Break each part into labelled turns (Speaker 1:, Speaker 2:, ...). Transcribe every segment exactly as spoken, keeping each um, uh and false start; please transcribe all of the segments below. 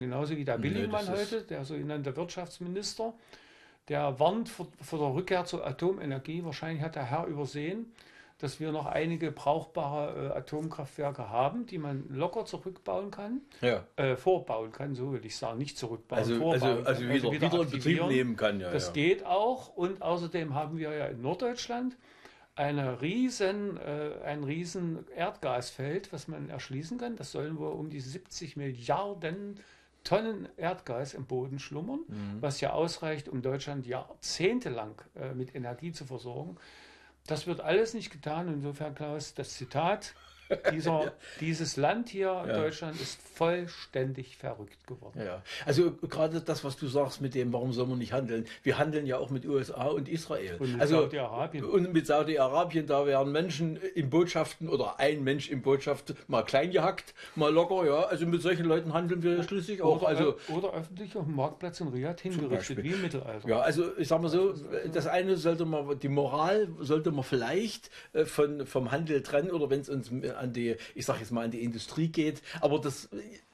Speaker 1: Genauso wie der
Speaker 2: Nee,
Speaker 1: Willingmann
Speaker 2: das ist.
Speaker 1: heute, der sogenannte Wirtschaftsminister, der warnt vor, vor der Rückkehr zur Atomenergie. Wahrscheinlich hat der Herr übersehen, dass wir noch einige brauchbare äh, Atomkraftwerke haben, die man locker zurückbauen kann,
Speaker 2: Ja.
Speaker 1: äh, vorbauen kann, so will ich sagen, nicht zurückbauen,
Speaker 2: Also, also,
Speaker 1: vorbauen
Speaker 2: also
Speaker 1: kann, also
Speaker 2: wieder,
Speaker 1: wieder
Speaker 2: wieder in Betrieb
Speaker 1: aktivieren.
Speaker 2: nehmen kann, ja,
Speaker 1: Das
Speaker 2: ja.
Speaker 1: geht auch und außerdem haben wir ja in Norddeutschland eine riesen, äh, ein riesen Erdgasfeld, was man erschließen kann. Das sollen wohl um die siebzig Milliarden Tonnen Erdgas im Boden schlummern,
Speaker 2: Mhm.
Speaker 1: was ja ausreicht, um Deutschland jahrzehntelang äh, mit Energie zu versorgen. Das wird alles nicht getan. Insofern, Klaus, das Zitat, dieser, dieses Land hier,
Speaker 2: Ja.
Speaker 1: Deutschland, ist vollständig verrückt geworden.
Speaker 2: Ja, also gerade das, was du sagst mit dem, warum soll man nicht handeln? Wir handeln ja auch mit U S A und Israel.
Speaker 1: Und mit
Speaker 2: also
Speaker 1: Saudi-Arabien.
Speaker 2: Und mit Saudi-Arabien, da werden Menschen in Botschaften oder ein Mensch in Botschaft mal klein gehackt, mal locker, ja. Also mit solchen Leuten handeln wir schließlich auch.
Speaker 1: Oder,
Speaker 2: Also
Speaker 1: oder öffentlich auf dem Marktplatz in Riyadh hingerichtet,
Speaker 2: Beispiel.
Speaker 1: wie im Mittelalter.
Speaker 2: ja, also ich sag mal so, das eine sollte man, die Moral sollte man vielleicht äh, von, vom Handel trennen oder wenn es uns an die, ich sag jetzt mal, an die Industrie geht, aber das,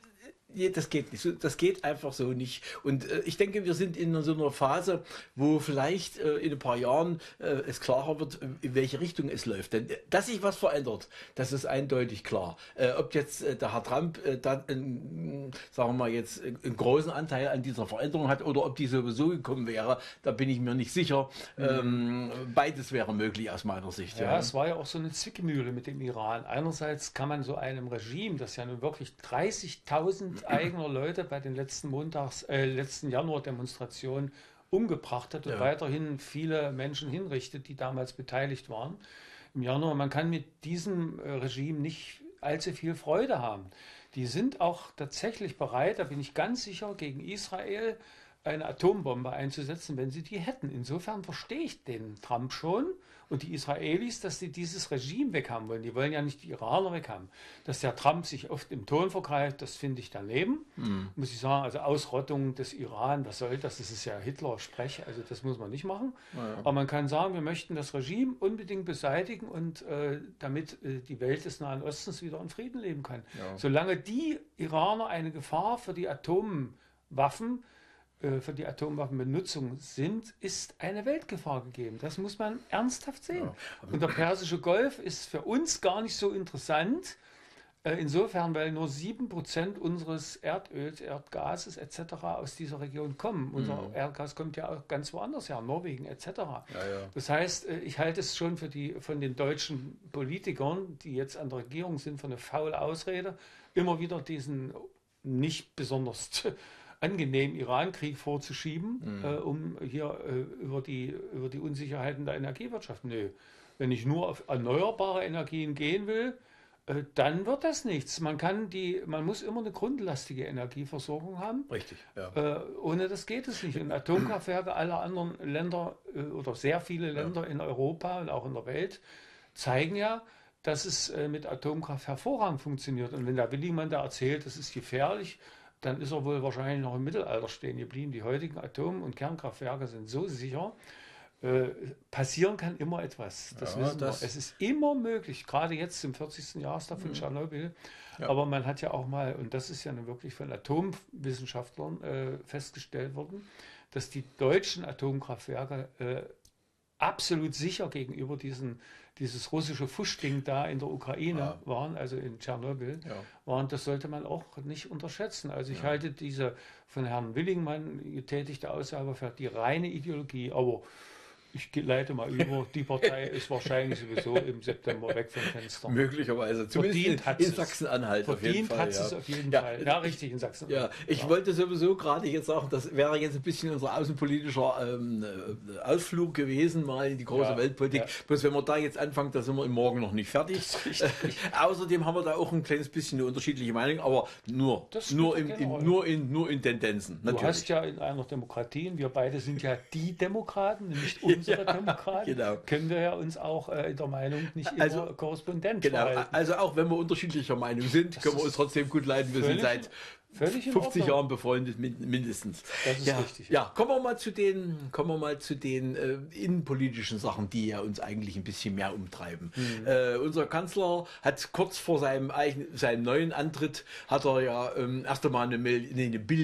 Speaker 2: ja, das geht nicht. So- Das geht einfach so nicht. Und äh, ich denke, wir sind in so einer Phase, wo vielleicht äh, in ein paar Jahren äh, es klarer wird, äh, in welche Richtung es läuft. Denn äh, dass sich was verändert, das ist eindeutig klar. Äh, ob jetzt äh, der Herr Trump äh, da, äh, sagen wir mal jetzt, äh, einen großen Anteil an dieser Veränderung hat oder ob die sowieso gekommen wäre, da bin ich mir nicht sicher. Ähm, beides wäre möglich aus meiner Sicht.
Speaker 1: Ja,
Speaker 2: Ja,
Speaker 1: es war ja auch so eine Zwickmühle mit dem Iran. Einerseits kann man so einem Regime, das ja nun wirklich dreißigtausend eigener Leute bei den letzten Montags, äh, letzten Januar-Demonstrationen umgebracht hat und
Speaker 2: Ja.
Speaker 1: weiterhin viele Menschen hinrichtet, die damals beteiligt waren im Januar. Man kann mit diesem äh, Regime nicht allzu viel Freude haben. Die sind auch tatsächlich bereit, da bin ich ganz sicher, gegen Israel eine Atombombe einzusetzen, wenn sie die hätten. Insofern verstehe ich den Trump schon und die Israelis, dass sie dieses Regime weghaben wollen. Die wollen ja nicht die Iraner weghaben. Dass der Trump sich oft im Ton vergreift, das finde ich daneben. Muss ich sagen, also Ausrottung des Iran, was soll das? Das ist ja Hitler-Sprech, also das muss man nicht machen.
Speaker 2: Ja.
Speaker 1: Aber man kann sagen, wir möchten das Regime unbedingt beseitigen und äh, damit äh, die Welt des Nahen Ostens wieder in Frieden leben kann.
Speaker 2: Ja.
Speaker 1: Solange die Iraner eine Gefahr für die Atomwaffen äh, für die Atomwaffenbenutzung sind, ist eine Weltgefahr gegeben. Das muss man ernsthaft sehen.
Speaker 2: Ja.
Speaker 1: Und der Persische Golf ist für uns gar nicht so interessant, äh, insofern, weil nur sieben Prozent unseres Erdöls, Erdgases et cetera aus dieser Region kommen. Unser Erdgas kommt ja auch ganz woanders her, Norwegen et cetera.
Speaker 2: Ja, ja.
Speaker 1: Das heißt, äh, ich halte es schon für die von den deutschen Politikern, die jetzt an der Regierung sind, für eine faule Ausrede, immer wieder diesen nicht besonders angenehmen Iran-Krieg vorzuschieben, äh, um hier äh, über die, über die Unsicherheiten der Energiewirtschaft. Nö. Wenn ich nur auf erneuerbare Energien gehen will, äh, dann wird das nichts. Man kann die, man muss immer eine grundlastige Energieversorgung haben.
Speaker 2: Richtig, ja.
Speaker 1: Äh, ohne das geht es nicht. Und Atomkraftwerke aller anderen Länder äh, oder sehr viele Länder in Europa und auch in der Welt zeigen ja, dass es äh, mit Atomkraft hervorragend funktioniert. Und wenn der Willigmann da erzählt, das ist gefährlich, dann ist er wohl wahrscheinlich noch im Mittelalter stehen geblieben. Die heutigen Atom- und Kernkraftwerke sind so sicher. Äh, passieren kann immer etwas. Das
Speaker 2: Ja,
Speaker 1: wissen
Speaker 2: das-
Speaker 1: wir. Es ist immer möglich, gerade jetzt zum vierzigsten Jahrestag von Tschernobyl.
Speaker 2: Ja.
Speaker 1: Aber man hat ja auch mal, und das ist ja nun wirklich von Atomwissenschaftlern äh, festgestellt worden, dass die deutschen Atomkraftwerke äh, absolut sicher gegenüber diesen, dieses russische Fuschding da in der Ukraine
Speaker 2: Ja.
Speaker 1: waren, also in Tschernobyl,
Speaker 2: Ja.
Speaker 1: waren. Das sollte man auch nicht unterschätzen. Also ich halte diese von Herrn Willingmann getätigte Aussage für die reine Ideologie, aber ich leite mal über, die Partei ist wahrscheinlich sowieso im September weg vom Fenster.
Speaker 2: Möglicherweise. Zumindest
Speaker 1: Verdient
Speaker 2: in,
Speaker 1: hat
Speaker 2: in
Speaker 1: es.
Speaker 2: Sachsen-Anhalt auf jeden
Speaker 1: Verdient
Speaker 2: Fall.
Speaker 1: hat
Speaker 2: ja.
Speaker 1: es auf jeden
Speaker 2: Ja,
Speaker 1: Fall. Ja, richtig, in Sachsen.
Speaker 2: Ja, ich
Speaker 1: Ja.
Speaker 2: wollte sowieso gerade jetzt sagen, das wäre jetzt ein bisschen unser außenpolitischer ähm, äh, Ausflug gewesen, mal in die große
Speaker 1: Ja,
Speaker 2: Weltpolitik.
Speaker 1: ja.
Speaker 2: Bloß wenn wir da jetzt anfangen, da sind wir im Morgen noch nicht fertig.
Speaker 1: Das ist richtig.
Speaker 2: Äh, außerdem haben wir da auch ein kleines bisschen eine unterschiedliche Meinung, aber nur,
Speaker 1: Das
Speaker 2: nur,
Speaker 1: spielt
Speaker 2: in,
Speaker 1: keine
Speaker 2: in,
Speaker 1: Rolle.
Speaker 2: nur, in, nur in Tendenzen.
Speaker 1: Du
Speaker 2: Natürlich.
Speaker 1: hast ja in einer Demokratie, und wir beide sind ja die Demokraten, nicht unsere
Speaker 2: Ja,
Speaker 1: Demokraten,
Speaker 2: genau.
Speaker 1: können wir ja uns auch äh, in der Meinung nicht immer
Speaker 2: Also,
Speaker 1: korrespondent
Speaker 2: Genau,
Speaker 1: verhalten.
Speaker 2: also auch wenn wir unterschiedlicher Meinung sind, können wir uns
Speaker 1: ist
Speaker 2: trotzdem gut leiden. Wir sind
Speaker 1: völlig-
Speaker 2: seit
Speaker 1: völlig in
Speaker 2: fünfzig
Speaker 1: Ordnung.
Speaker 2: Jahren befreundet, min- mindestens.
Speaker 1: Das ist
Speaker 2: ja,
Speaker 1: richtig.
Speaker 2: Ja, kommen wir mal zu den, kommen wir mal zu den äh, innenpolitischen Sachen, die ja uns eigentlich ein bisschen mehr umtreiben.
Speaker 1: Mhm.
Speaker 2: Äh, unser Kanzler hat kurz vor seinem, eigenen, seinem neuen Antritt, hat er ja ähm, erst einmal eine, Mil- nee, eine Bill